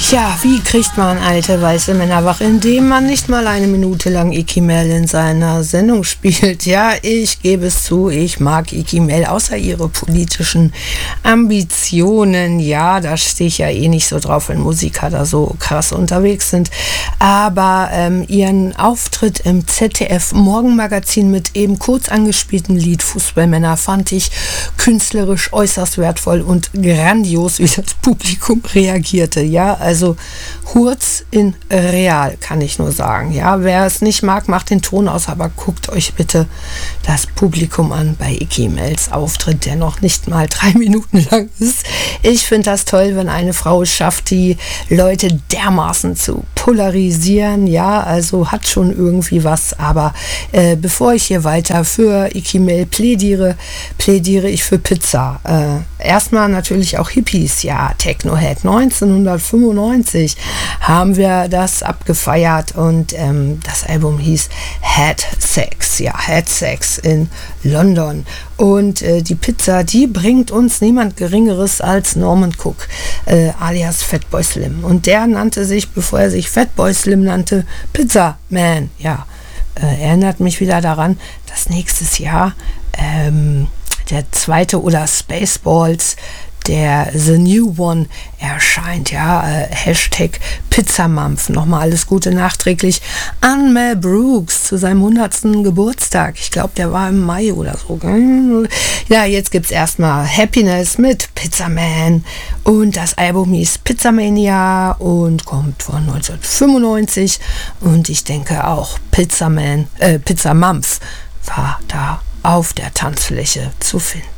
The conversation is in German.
Ja, wie kriegt man alte weiße Männer wach, indem man nicht mal eine Minute lang Iki Mel in seiner Sendung spielt? Ja, ich gebe es zu, ich mag Iki Mel, außer ihre politischen Ambitionen. Ja, da stehe ich ja eh nicht so drauf, wenn Musiker da so krass unterwegs sind. Aber ihren Auftritt im ZDF-Morgenmagazin mit eben kurz angespieltem Lied Fußballmänner fand ich künstlerisch äußerst wertvoll und grandios, wie das Publikum reagierte. Ja, also Hurz in real, kann ich nur sagen. Ja, wer es nicht mag, macht den Ton aus, aber guckt euch bitte das Publikum an bei Iki Mels Auftritt, der noch nicht mal 3 Minuten lang ist. Ich finde das toll, wenn eine Frau es schafft, die Leute dermaßen zu polarisieren. Ja, also hat schon irgendwie was, aber bevor ich hier weiter für Iki Mel plädiere ich für Pizza. Erstmal natürlich auch Hippies, ja, Techno-Head 1995 haben wir das abgefeiert und das Album hieß Had Sex, ja, Had Sex in London. Und die Pizza, die bringt uns niemand Geringeres als Norman Cook, alias Fatboy Slim. Und der nannte sich, bevor er sich Fatboy Slim nannte, Pizza Man. Ja, erinnert mich wieder daran, dass nächstes Jahr der zweite oder Spaceballs, der The New One erscheint, ja, Hashtag Pizzamampf. Nochmal alles Gute nachträglich an Mel Brooks zu seinem 100. Geburtstag. Ich glaube, der war im Mai oder so. Ja, jetzt gibt's erstmal Happiness mit Pizza Man und das Album hieß Pizzamania und kommt von 1995 und ich denke auch Pizzamampf war da auf der Tanzfläche zu finden.